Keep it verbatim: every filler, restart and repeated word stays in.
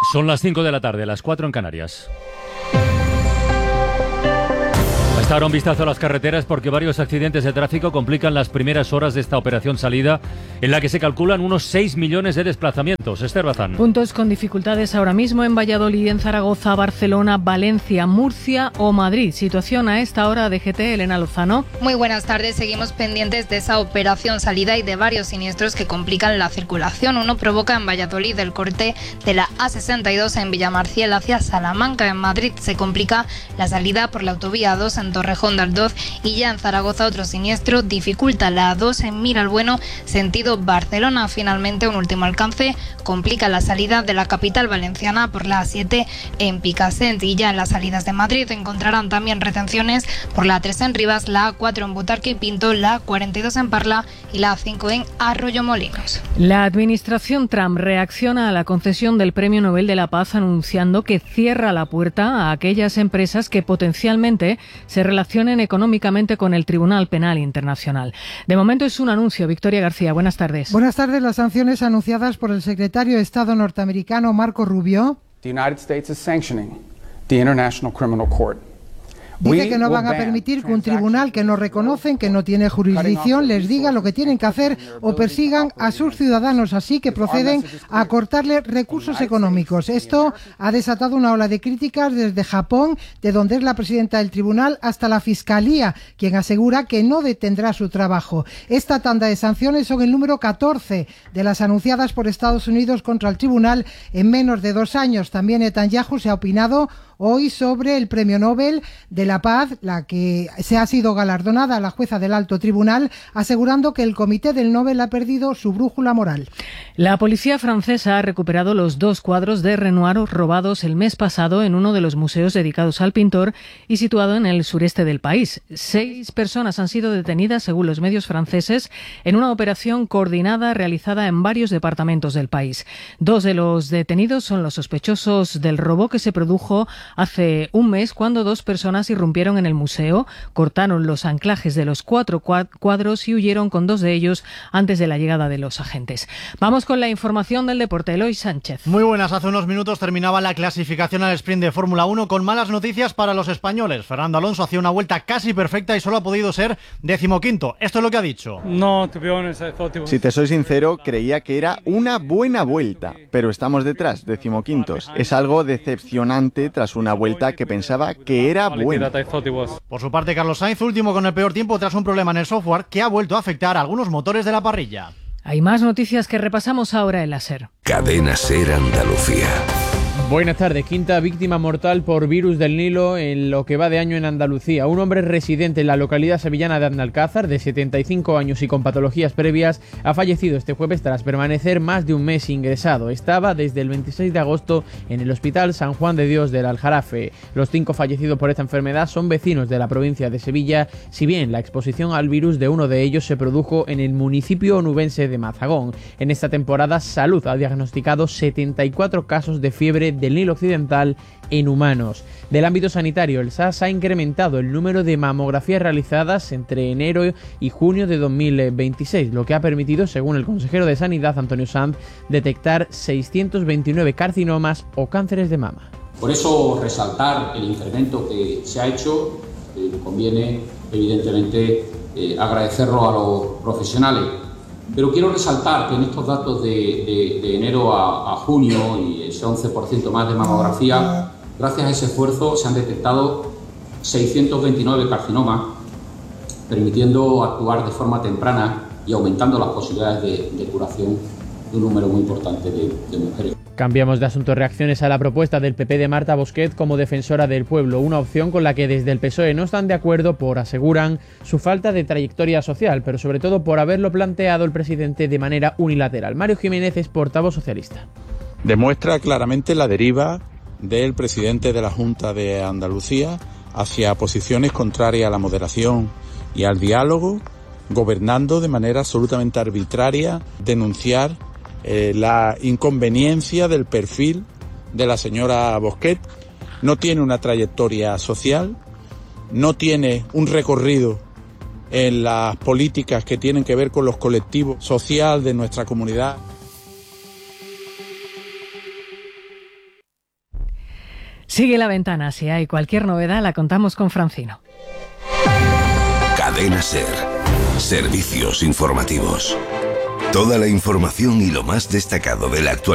Son las cinco de la tarde, las cuatro en Canarias. Hasta ahora un vistazo a las carreteras porque varios accidentes de tráfico complican las primeras horas de esta operación salida en la que se calculan unos seis millones de desplazamientos. Esther Bazán. Puntos con dificultades ahora mismo en Valladolid, en Zaragoza, Barcelona, Valencia, Murcia o Madrid. Situación a esta hora de G T, Elena Lozano. Muy buenas tardes, seguimos pendientes de esa operación salida y de varios siniestros que complican la circulación. Uno provoca en Valladolid el corte de la A sesenta y dos en Villamarciel hacia Salamanca. En Madrid se complica la salida por la autovía dos en Torrejón de Ardoz y ya en Zaragoza otro siniestro dificulta la A dos en Miralbueno sentido Barcelona. Finalmente un último alcance complica la salida de la capital valenciana por la A siete en Picassent y ya en las salidas de Madrid encontrarán también retenciones por la A tres en Rivas, la A cuatro en Butarque y Pinto, la A cuarenta y dos en Parla y la A cinco en Arroyomolinos. La administración Trump reacciona a la concesión del Premio Nobel de la Paz anunciando que cierra la puerta a aquellas empresas que potencialmente se relacionen económicamente con el Tribunal Penal Internacional. De momento es un anuncio. Victoria García, buenas tardes. Buenas tardes. Las sanciones anunciadas por el secretario de Estado norteamericano Marco Rubio. The United States is sanctioning the International Criminal Court. Dice que no van a permitir que un tribunal que no reconocen, que no tiene jurisdicción, les diga lo que tienen que hacer o persigan a sus ciudadanos, así que proceden a cortarle recursos económicos. Esto ha desatado una ola de críticas desde Japón, de donde es la presidenta del tribunal, hasta la Fiscalía, quien asegura que no detendrá su trabajo. Esta tanda de sanciones son el número catorce de las anunciadas por Estados Unidos contra el tribunal en menos de dos años. También Netanyahu se ha opinado hoy sobre el Premio Nobel de la Paz, la que se ha sido galardonada a la jueza del alto tribunal, asegurando que el Comité del Nobel ha perdido su brújula moral. La policía francesa ha recuperado los dos cuadros de Renoir robados el mes pasado en uno de los museos dedicados al pintor y situado en el sureste del país. Seis personas han sido detenidas, según los medios franceses, en una operación coordinada realizada en varios departamentos del país. Dos de los detenidos son los sospechosos del robo que se produjo hace un mes cuando dos personas irrumpieron en el museo, cortaron los anclajes de los cuatro cuadros y huyeron con dos de ellos antes de la llegada de los agentes. Vamos con la información del deporte. Eloy Sánchez. Muy buenas. Hace unos minutos terminaba la clasificación al sprint de Fórmula uno con malas noticias para los españoles. Fernando Alonso hacía una vuelta casi perfecta y solo ha podido ser decimoquinto. Esto es lo que ha dicho. No, to be honest, I thought it was... Si te soy sincero, creía que era una buena vuelta, pero estamos detrás, decimoquintos. Es algo decepcionante tras una vuelta que pensaba que era buena. Por su parte, Carlos Sainz, último con el peor tiempo tras un problema en el software que ha vuelto a afectar a algunos motores de la parrilla. Hay más noticias que repasamos ahora en la SER. Cadena SER Andalucía. Buenas tardes. Quinta víctima mortal por virus del Nilo en lo que va de año en Andalucía. Un hombre residente en la localidad sevillana de Adnalcázar, de setenta y cinco años y con patologías previas, ha fallecido este jueves tras permanecer más de un mes ingresado. Estaba desde el veintiséis de agosto en el Hospital San Juan de Dios del Aljarafe. Los cinco fallecidos por esta enfermedad son vecinos de la provincia de Sevilla, si bien la exposición al virus de uno de ellos se produjo en el municipio onubense de Mazagón. En esta temporada, Salud ha diagnosticado setenta y cuatro casos de fiebre del Nilo Occidental en humanos. Del ámbito sanitario, el S A S ha incrementado el número de mamografías realizadas entre enero y junio de dos mil veintiséis, lo que ha permitido, según el consejero de Sanidad, Antonio Sanz, detectar seiscientos veintinueve carcinomas o cánceres de mama. Por eso, resaltar el incremento que se ha hecho, eh, conviene, evidentemente, eh, agradecerlo a los profesionales. Pero quiero resaltar que en estos datos de, de, de enero a, a junio y ese once por ciento más de mamografía, gracias a ese esfuerzo se han detectado seiscientos veintinueve carcinomas, permitiendo actuar de forma temprana y aumentando las posibilidades de, de curación de un número muy importante de, de mujeres. Cambiamos de asunto. Reacciones a la propuesta del P P de Marta Bosquet como defensora del pueblo, una opción con la que desde el P S O E no están de acuerdo por, aseguran, su falta de trayectoria social, pero sobre todo por haberlo planteado el presidente de manera unilateral. Mario Jiménez es portavoz socialista. Demuestra claramente la deriva del presidente de la Junta de Andalucía hacia posiciones contrarias a la moderación y al diálogo, gobernando de manera absolutamente arbitraria, denunciar Eh, la inconveniencia del perfil de la señora Bosquet. No tiene una trayectoria social, no tiene un recorrido en las políticas que tienen que ver con los colectivos sociales de nuestra comunidad. Sigue La Ventana. Si hay cualquier novedad, la contamos con Francino. Cadena SER. Servicios informativos. Toda la información y lo más destacado de la actualidad.